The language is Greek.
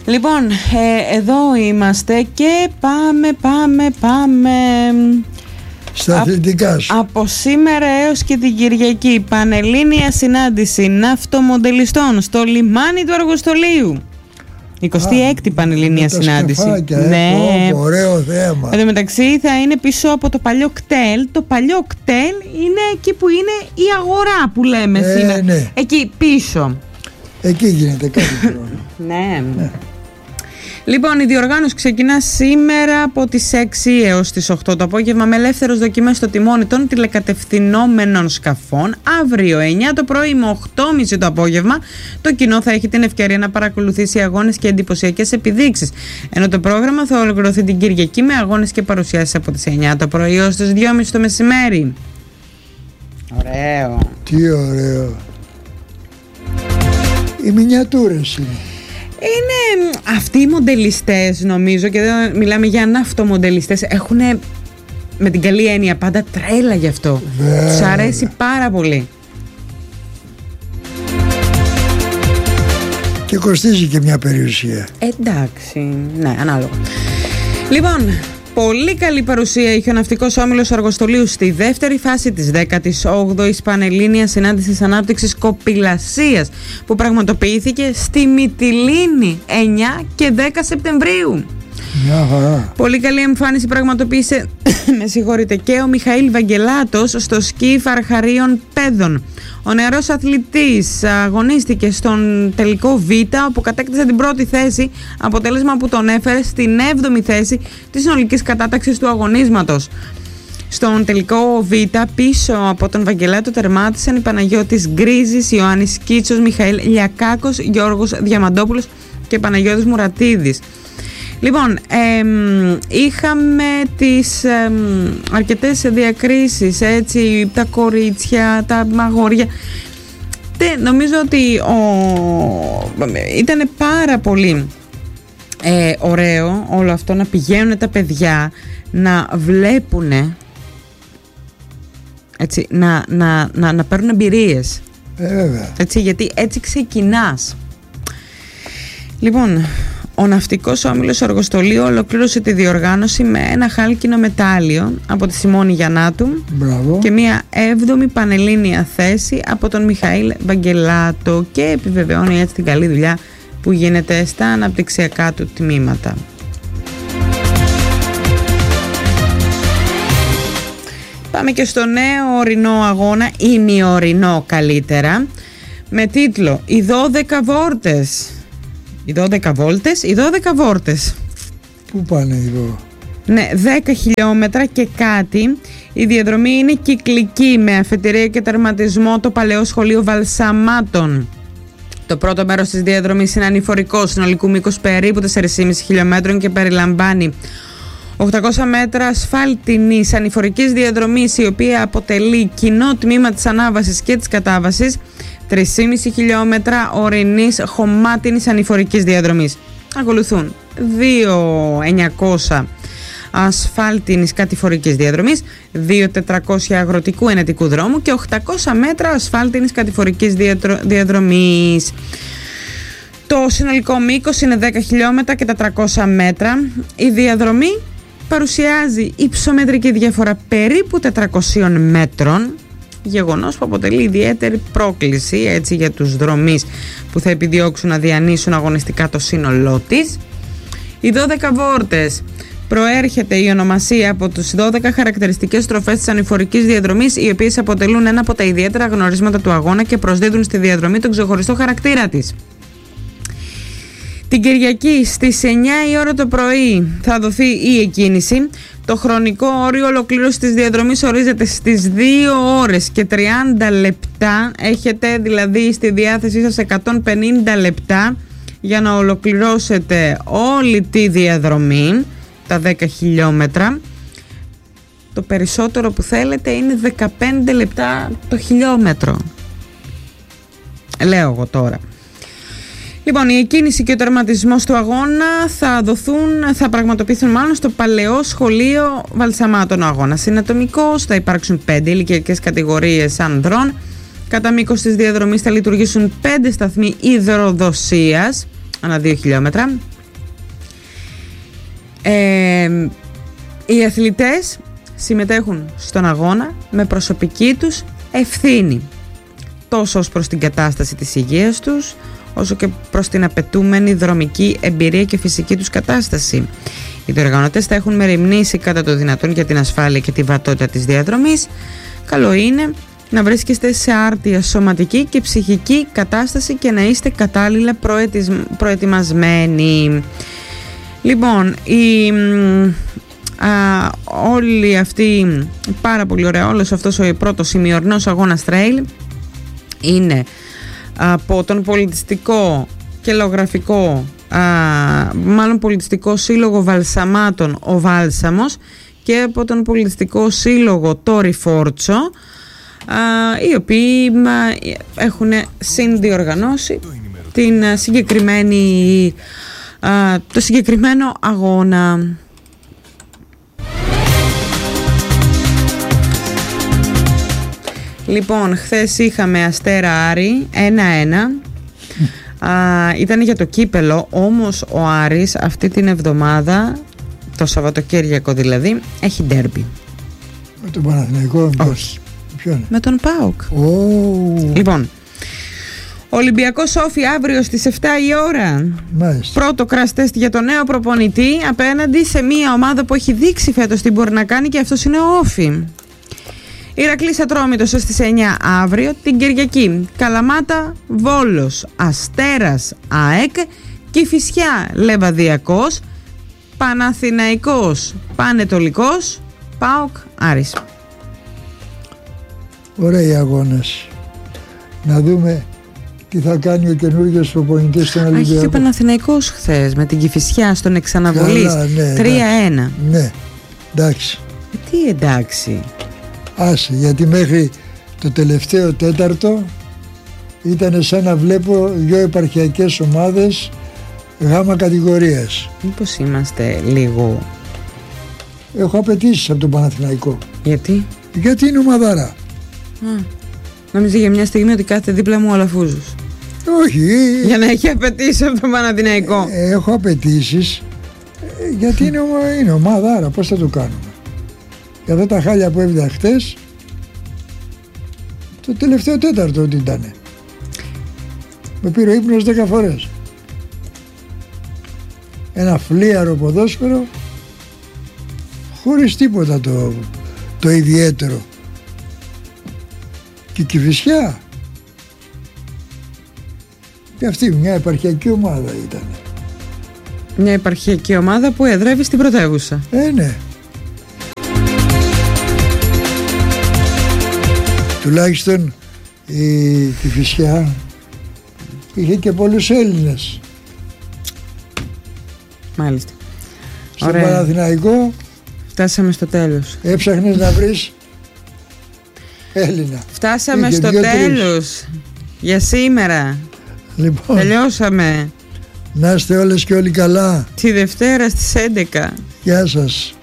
Λοιπόν, εδώ είμαστε και πάμε στα αθλητικά σου. Από σήμερα έως και την Κυριακή, πανελλήνια συνάντηση ναυτομοντελιστών στο λιμάνι του Αργοστολίου. 26η πανελλήνια συνάντηση. Ναι, ωραίο θέμα. Εν τω μεταξύ θα είναι πίσω από το παλιό κτέλ. Το παλιό κτέλ είναι εκεί που είναι η αγορά που λέμε σήμερα. Ναι. Εκεί πίσω. Εκεί γίνεται κάτι πρόβλημα. Ναι. Λοιπόν, η διοργάνωση ξεκινά σήμερα από τις 6 έως τις 8 το απόγευμα με ελεύθερες δοκιμές στο τιμόνι των τηλεκατευθυνόμενων σκαφών. Αύριο 9 το πρωί με 8.30 το απόγευμα το κοινό θα έχει την ευκαιρία να παρακολουθήσει αγώνες και εντυπωσιακές επιδείξεις. Ενώ το πρόγραμμα θα ολοκληρωθεί την Κυριακή με αγώνες και παρουσιάσεις από τις 9 το πρωί έως τις 2.30 το μεσημέρι. Ωραίο. Τι ωραίο. Οι μινιατούρες είναι. Είναι αυτοί οι μοντελιστές, νομίζω, και δεν μιλάμε για ναυτομοντελιστές, έχουν με την καλή έννοια πάντα τρέλα γι' αυτό. Τους αρέσει πάρα πολύ. Και κοστίζει και μια περιουσία. Εντάξει, ναι, ανάλογα. Λοιπόν, πολύ καλή παρουσία είχε ο Ναυτικός Όμιλος Αργοστολίου στη δεύτερη φάση της 18ης Πανελλήνιας Συνάντησης Ανάπτυξης Κοπηλασίας που πραγματοποιήθηκε στη Μυτιλήνη 9 και 10 Σεπτεμβρίου. Μια χαρά. Πολύ καλή εμφάνιση πραγματοποίησε και ο Μιχαήλ Βαγγελάτος στο σκι Αρχαρίων Πέδων. Ο νεαρός αθλητής αγωνίστηκε στον τελικό Β, όπου κατέκτησε την πρώτη θέση, αποτέλεσμα που τον έφερε στην 7η θέση της συνολικής κατάταξης του αγωνίσματος. Στον τελικό Β, πίσω από τον Βαγγελάτο τερμάτισαν οι Παναγιώτης Γκρίζης, Ιωάννης Κίτσος, Μιχαήλ Λιακάκος, Γιώργος Διαμαντόπουλος και Παναγιώτης Μουρατίδης. Λοιπόν, είχαμε τις αρκετές διακρίσεις, έτσι, τα κορίτσια, τα αγόρια. Νομίζω ότι ήταν πάρα πολύ ωραίο όλο αυτό, να πηγαίνουν τα παιδιά να βλέπουν, έτσι, να παίρνουν εμπειρίες. Έτσι, γιατί έτσι ξεκινάς. Λοιπόν, ο Ναυτικός Όμιλος Αργοστολίου ολοκλήρωσε τη διοργάνωση με ένα χάλκινο μετάλλιο από τη Σιμώνη Γιαννάτου. Μπράβο. Και μια 7η πανελλήνια θέση από τον Μιχαήλ Βαγγελάτο, και επιβεβαιώνει έτσι την καλή δουλειά που γίνεται στα αναπτυξιακά του τμήματα. Πάμε και στο νέο ορεινό αγώνα, ημιορεινό καλύτερα, με τίτλο «Οι 12 βόλτες». Οι 12 βόλτες. Πού πάνε εδώ? Ναι, 10 χιλιόμετρα και κάτι. Η διαδρομή είναι κυκλική με αφετηρία και τερματισμό το παλαιό σχολείο Βαλσαμάτων. Το πρώτο μέρος της διαδρομής είναι ανηφορικό, συνολικού μήκους περίπου 4,5 χιλιόμετρων και περιλαμβάνει 800 μέτρα ασφάλτινης ανηφορικής διαδρομής, η οποία αποτελεί κοινό τμήμα της ανάβασης και της κατάβασης, 3,5 χιλιόμετρα ορεινής χωμάτινης ανηφορικής διαδρομής. Ακολουθούν 2.900 ασφάλτινης κατηφορικής διαδρομής, 2.400 αγροτικού ενετικού δρόμου και 800 μέτρα ασφάλτινης κατηφορικής διαδρομής. Το συνολικό μήκος είναι 10 χιλιόμετρα και 400 μέτρα. Η διαδρομή παρουσιάζει υψομετρική διαφορά περίπου 400 μέτρων, γεγονός που αποτελεί ιδιαίτερη πρόκληση, έτσι, για τους δρομείς που θα επιδιώξουν να διανύσουν αγωνιστικά το σύνολό της. Οι 12 βόρτες, προέρχεται η ονομασία από τις 12 χαρακτηριστικές στροφές της ανηφορικής διαδρομής, οι οποίες αποτελούν ένα από τα ιδιαίτερα γνωρίσματα του αγώνα και προσδίδουν στη διαδρομή τον ξεχωριστό χαρακτήρα της. Την Κυριακή στις 9 η ώρα το πρωί θα δοθεί η εκκίνηση. Το χρονικό όριο ολοκλήρωσης της διαδρομής ορίζεται στις 2 ώρες και 30 λεπτά. Έχετε δηλαδή στη διάθεσή σας 150 λεπτά για να ολοκληρώσετε όλη τη διαδρομή, τα 10 χιλιόμετρα. Το περισσότερο που θέλετε είναι 15 λεπτά το χιλιόμετρο, λέω εγώ τώρα. Λοιπόν, η εκκίνηση και ο τερματισμός του αγώνα θα πραγματοποιηθούν μάλλον στο παλαιό σχολείο Βαλσαμάτων. Ο αγώνας είναι ατομικός, θα υπάρξουν 5 ηλικιακές κατηγορίες ανδρών. Κατά μήκος της διαδρομής θα λειτουργήσουν 5 σταθμοί υδροδοσίας ανά 2 χιλιόμετρα. Οι αθλητές συμμετέχουν στον αγώνα με προσωπική τους ευθύνη, τόσο ως προς την κατάσταση της υγείας τους, όσο και προς την απαιτούμενη δρομική εμπειρία και φυσική τους κατάσταση. Οι διοργανωτές θα έχουν μεριμνήσει κατά το δυνατόν για την ασφάλεια και τη βατότητα της διαδρομής. Καλό είναι να βρίσκεστε σε άρτια σωματική και ψυχική κατάσταση και να είστε κατάλληλα προετοιμασμένοι. Λοιπόν, όλη αυτή, πάρα πολύ ωραία, όλος αυτός ο πρώτος ημιορνός αγώνας trail είναι από τον πολιτιστικό και λαογραφικό, μάλλον πολιτιστικό σύλλογο Βαλσαμάτων ο Βάλσαμος και από τον πολιτιστικό σύλλογο Τόρι Φόρτσο, οι οποίοι έχουν συνδιοργανώσει το συγκεκριμένο αγώνα. Λοιπόν, χθες είχαμε Αστέρα Άρη 1-1. Ήταν για το κύπελο, όμως ο Άρης αυτή την εβδομάδα, το Σαββατοκύριακο δηλαδή, έχει ντέρμπι. Με τον Παναθηναϊκό? Όχι. Ποιον? Με τον ΠΑΟΚ. Λοιπόν, Ολυμπιακός Όφι αύριο στις 7 η ώρα. Μάλιστα. Πρώτο crash test για τον νέο προπονητή απέναντι σε μια ομάδα που έχει δείξει φέτος τι μπορεί να κάνει, και αυτός είναι ο Όφι. Ηρακλής Ατρόμητος στις 9 αύριο. Την Κυριακή Καλαμάτα Βόλος, Αστέρας ΑΕΚ, Κηφισιά Λεβαδιακός, Παναθηναϊκός Πανετολικός, ΠΑΟΚ Άρης. Ωραίοι αγώνες. Να δούμε τι θα κάνει ο καινούργιος προπονητής στον Ολυμπιακό. Άρχισε ο Παναθηναϊκός χθες με την Κηφισιά στον εξαναβολής. 3-1. Ναι, εντάξει. Τι εντάξει? Άσε, γιατί μέχρι το τελευταίο τέταρτο ήταν σαν να βλέπω δύο επαρχιακές ομάδες γάμα κατηγορίας. Μήπως είμαστε λίγο... Έχω απαιτήσεις από τον Παναθηναϊκό. Γιατί? Γιατί είναι ομαδάρα. Νόμιζα για μια στιγμή ότι κάθεται δίπλα μου ο Αλαφούζος. Όχι. Για να έχει απαιτήσεις από τον Παναθηναϊκό. Έχω απαιτήσεις γιατί είναι ομαδάρα. Πώς θα το κάνουμε? Για αυτά τα χάλια που έβγαλα χτες, το τελευταίο τέταρτο ότι ήτανε. Με πήρε ο ύπνος 10 φορές. Ένα φλίαρο ποδόσφαιρο χωρίς τίποτα το ιδιαίτερο. Και η Κηφισιά, και αυτή μια επαρχιακή ομάδα ήταν. Μια επαρχιακή ομάδα που εδρεύει στην πρωτεύουσα. Ναι. Τουλάχιστον η Κηφισιά είχε και πολλούς Έλληνες. Μάλιστα. Στον Παναθηναϊκό φτάσαμε στο τέλος. Έψαχνες να βρεις Έλληνα. Φτάσαμε στο τέλος για σήμερα. Λοιπόν, τελειώσαμε. Να είστε όλες και όλοι καλά. Τη Δευτέρα στις 11. Γεια σας.